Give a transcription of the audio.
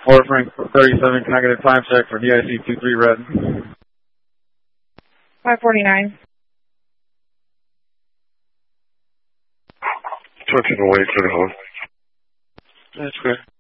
4 Frank 37, can I get a time check for DIC 23 red? 549. 20 away, clear hold. That's good.